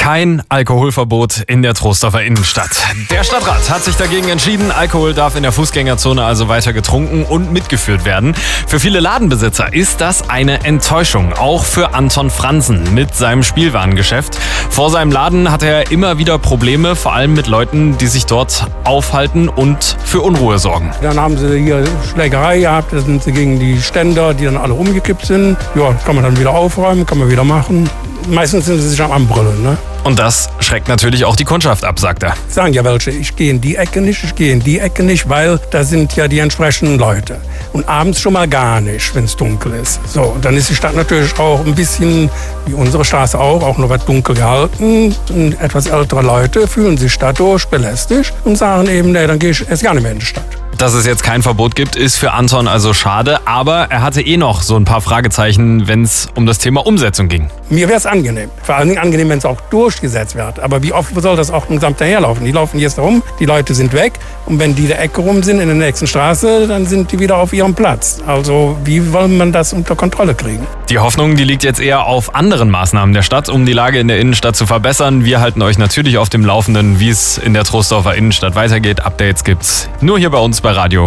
Kein Alkoholverbot in der Troisdorfer Innenstadt. Der Stadtrat hat sich dagegen entschieden, Alkohol darf in der Fußgängerzone also weiter getrunken und mitgeführt werden. Für viele Ladenbesitzer ist das eine Enttäuschung, auch für Anton Franzen mit seinem Spielwarengeschäft. Vor seinem Laden hat er immer wieder Probleme, vor allem mit Leuten, die sich dort aufhalten und für Unruhe sorgen. Dann haben sie hier Schlägerei gehabt, da sind sie gegen die Ständer, die dann alle umgekippt sind. Ja, kann man dann wieder aufräumen, kann man wieder machen. Meistens sind sie sich am Anbrüllen, ne? Und das schreckt natürlich auch die Kundschaft ab, sagt er. Sagen ja welche, ich gehe in die Ecke nicht, ich gehe in die Ecke nicht, weil da sind ja die entsprechenden Leute. Und abends schon mal gar nicht, wenn es dunkel ist. So, dann ist die Stadt natürlich auch ein bisschen, wie unsere Straße auch noch was dunkel gehalten. Und etwas ältere Leute fühlen sich dadurch belästigt und sagen eben, nee, dann gehe ich erst gar nicht mehr in die Stadt. Dass es jetzt kein Verbot gibt, ist für Anton also schade, aber er hatte noch so ein paar Fragezeichen, wenn es um das Thema Umsetzung ging. Mir wäre es angenehm. Vor allen Dingen angenehm, wenn es auch durchgesetzt wird. Aber wie oft soll das auch gesamt daherlaufen? Die laufen jetzt rum, die Leute sind weg und wenn die der Ecke rum sind in der nächsten Straße, dann sind die wieder auf ihrem Platz. Also wie will man das unter Kontrolle kriegen? Die Hoffnung, die liegt jetzt eher auf anderen Maßnahmen der Stadt, um die Lage in der Innenstadt zu verbessern. Wir halten euch natürlich auf dem Laufenden, wie es in der Troisdorfer Innenstadt weitergeht. Updates gibt's nur hier bei uns bei Radio